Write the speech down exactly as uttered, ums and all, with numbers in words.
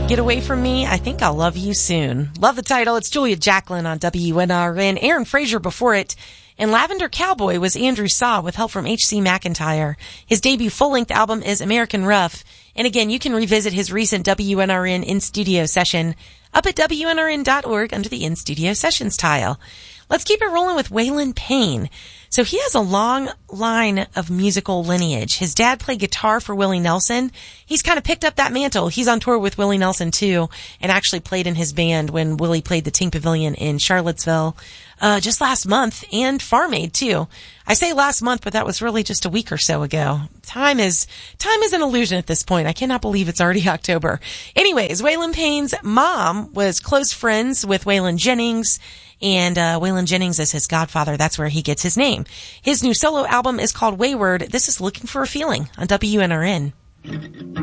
Get Away From Me, I Think I'll Love You Soon. Love the title. It's Julia Jacklin on W N R N. Aaron Fraser before it. And Lavender Cowboy was Andrew Saw with help from H C McIntyre. His debut full-length album is American Rough. And again, you can revisit his recent W N R N in-studio session up at W N R N dot org under the in-studio sessions tile. Let's keep it rolling with Waylon Payne. So he has a long line of musical lineage. His dad played guitar for Willie Nelson. He's kind of picked up that mantle. He's on tour with Willie Nelson too, and actually played in his band when Willie played the Ting Pavilion in Charlottesville uh just last month, and Farm Aid too. I say last month, but that was really just a week or so ago. Time is time is an illusion at this point. I cannot believe it's already October. Anyways, Waylon Payne's mom was close friends with Waylon Jennings, and uh Waylon Jennings is his godfather. That's where he gets his name. His new solo album is called Wayward. This is Looking for a Feeling on W N R N.